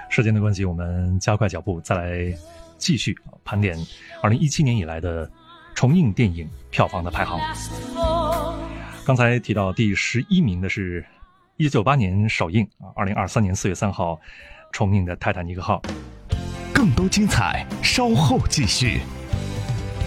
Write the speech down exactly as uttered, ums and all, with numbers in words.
时间的关系，我们加快脚步，再来继续盘点二零一七年以来的重映电影票房的排行。刚才提到第十一名的是一九九八年首映啊，二零二三年四月三号重映的《泰坦尼克号》。 更多精彩稍后继续。